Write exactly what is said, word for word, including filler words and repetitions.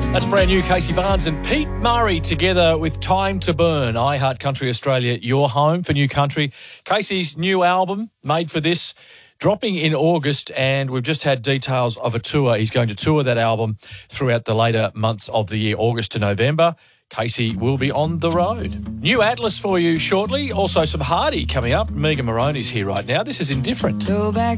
That's brand new Casey Barnes and Pete Murray together with Time to Burn. I Heart Country Australia, your home for new country. Casey's new album, Made for This, dropping in August, and we've just had details of a tour. He's going to tour that album throughout the later months of the year, August to November. Casey will be on the road. New Atlas for you shortly. Also some Hardy coming up. Megan Moroney's here right now. This is Indifferent. Go back